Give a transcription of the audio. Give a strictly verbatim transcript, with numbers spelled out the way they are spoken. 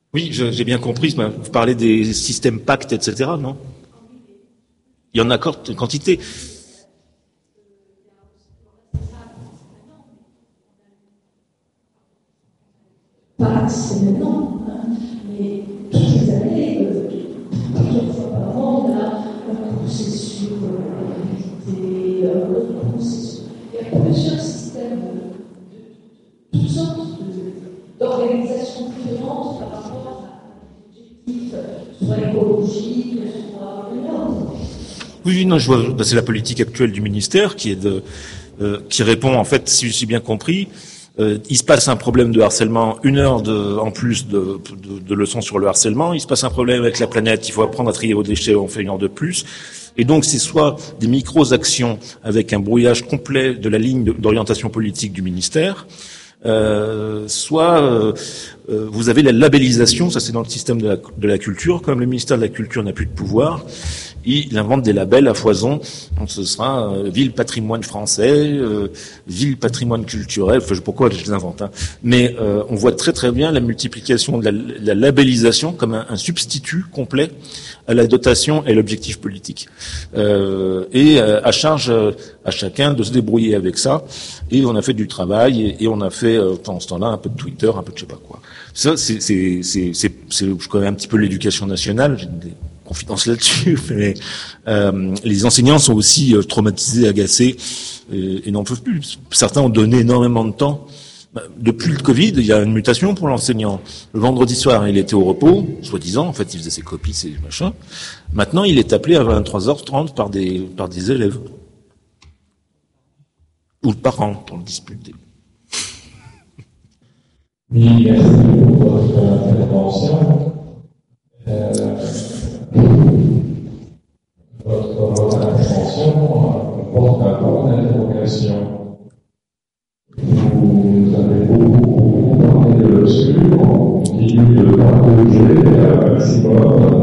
Oui, je- j'ai bien compris. Vous parlez des systèmes pactes, et cetera, non? Il y en a quant- quantité. Pas c'est maintenant, hein, mais toutes les années, euh, plusieurs fois par an, on a un procès sur la réalité, un autre procès sur. Il y a plusieurs systèmes de, de toutes sortes de- d'organisations différentes par rapport à l'objectif, soit écologique, soit l'autre. Oui, oui, non, je vois. Bah, c'est la politique actuelle du ministère qui est de, euh, qui répond en fait, si j'ai bien compris. Euh, il se passe un problème de harcèlement, une heure de, en plus de, de, de leçons sur le harcèlement. Il se passe un problème avec la planète, il faut apprendre à trier vos déchets, on fait une heure de plus. Et donc, c'est soit des micro-actions avec un brouillage complet de la ligne d'orientation politique du ministère, euh, soit euh, euh, vous avez la labellisation, ça c'est dans le système de la, de la culture. Comme le ministère de la Culture n'a plus de pouvoir, il invente des labels à foison. Donc ce sera euh, ville patrimoine français, euh, ville patrimoine culturel. Enfin, je sais pas pourquoi je les invente, hein. Mais euh, on voit très très bien la multiplication de la, la labellisation comme un, un substitut complet à la dotation et l'objectif politique. Euh, et euh, à charge euh, à chacun de se débrouiller avec ça. Et on a fait du travail et, et on a fait euh, pendant ce temps-là un peu de Twitter, un peu de je sais pas quoi. Ça, c'est, c'est, c'est, c'est, c'est je connais un petit peu l'éducation nationale. J'ai des confidences là-dessus, mais euh, les enseignants sont aussi euh, traumatisés, agacés et, et n'en peuvent plus. Certains ont donné énormément de temps. Depuis le Covid, il y a une mutation pour l'enseignant. Le vendredi soir, il était au repos, soi-disant, en fait, il faisait ses copies, ses machins. Maintenant, il est appelé à vingt-trois heures trente par des, par des élèves. Ou le parent, pour le disputer. Oui, merci pour votre intervention. Euh, votre, votre intervention comporte un point d'interrogation. Vous avez beaucoup, beaucoup parlé de dessus, on continue de partager un maximum